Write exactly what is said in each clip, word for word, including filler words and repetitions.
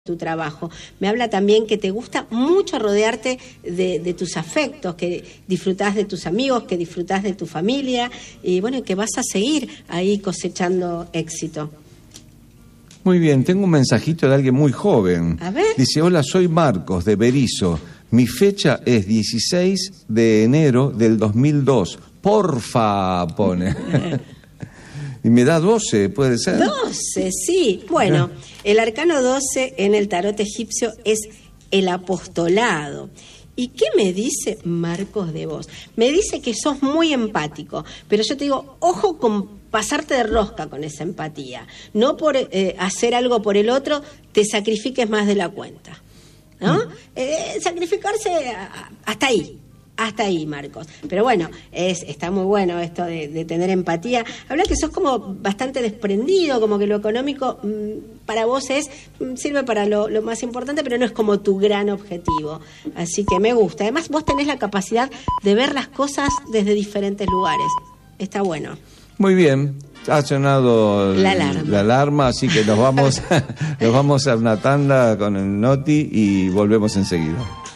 tu trabajo. Me habla también que te gusta mucho rodearte de, de tus afectos, que disfrutás de tus amigos, que disfrutás de tu familia y bueno, que vas a seguir ahí cosechando éxito. Muy bien, tengo un mensajito de alguien muy joven. A ver. Dice, hola, soy Marcos de Berizo. Mi fecha es dieciséis de enero del dos mil dos. Porfa, pone. Y me da doce, ¿puede ser? doce, sí. Bueno, el arcano doce en el tarot egipcio es el apostolado. ¿Y qué me dice Marcos de vos? Me dice que sos muy empático, pero yo te digo, ojo con pasarte de rosca con esa empatía. No por eh, hacer algo por el otro, te sacrifiques más de la cuenta, ¿no? Mm. Eh, sacrificarse hasta ahí. Hasta ahí, Marcos. Pero bueno, es, está muy bueno esto de, de tener empatía. Habla que sos como bastante desprendido, como que lo económico mmm, para vos es mmm, sirve para lo, lo más importante, pero no es como tu gran objetivo. Así que me gusta. Además, vos tenés la capacidad de ver las cosas desde diferentes lugares. Está bueno. Muy bien. Ha sonado la alarma, la alarma así que nos vamos, nos vamos a una tanda con el Noti y volvemos enseguida.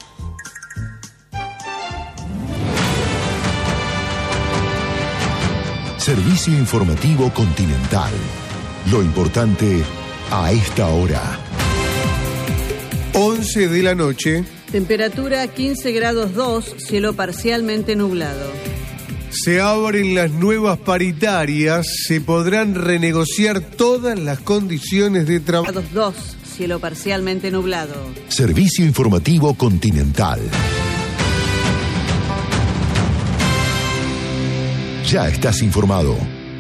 Servicio Informativo Continental. Lo importante a esta hora. once de la noche. Temperatura quince grados dos, cielo parcialmente nublado. Se abren las nuevas paritarias, se podrán renegociar todas las condiciones de trabajo. Grados dos, cielo parcialmente nublado. Servicio Informativo Continental. Ya estás informado.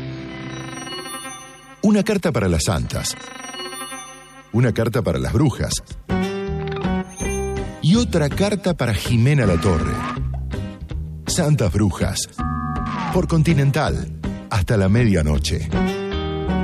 Una carta para las santas. Una carta para las brujas. Y otra carta para Jimena Latorre. Santas Brujas. Por Continental. Hasta la medianoche.